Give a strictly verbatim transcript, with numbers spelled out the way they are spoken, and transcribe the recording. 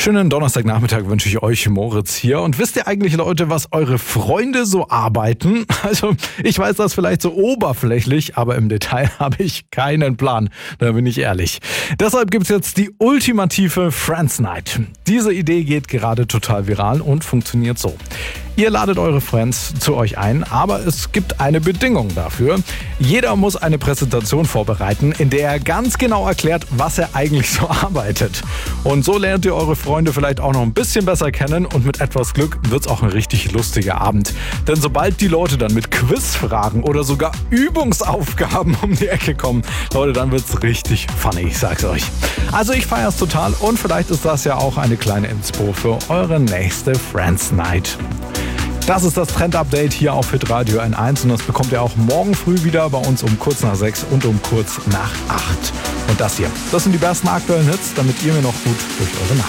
Schönen Donnerstagnachmittag wünsche ich euch, Moritz hier. Und wisst ihr eigentlich, Leute, was eure Freunde so arbeiten? Also, ich weiß das vielleicht so oberflächlich, aber im Detail habe ich keinen Plan. Da bin ich ehrlich. Deshalb gibt es jetzt die ultimative Friends Night. Diese Idee geht gerade total viral und funktioniert so. Ihr ladet eure Friends zu euch ein, aber es gibt eine Bedingung dafür. Jeder muss eine Präsentation vorbereiten, in der er ganz genau erklärt, was er eigentlich so arbeitet. Und so lernt ihr eure Freunde vielleicht auch noch ein bisschen besser kennen und mit etwas Glück wird's auch ein richtig lustiger Abend. Denn sobald die Leute dann mit Quizfragen oder sogar Übungsaufgaben um die Ecke kommen, Leute, dann wird's richtig funny, ich sag's euch. Also ich feier's total und vielleicht ist das ja auch eine kleine Inspo für eure nächste Friends Night. Das ist das Trend-Update hier auf Hitradio N eins und das bekommt ihr auch morgen früh wieder bei uns um kurz nach sechs und um kurz nach acht. Und das hier, das sind die besten aktuellen Hits, damit ihr mir noch gut durch eure Nacht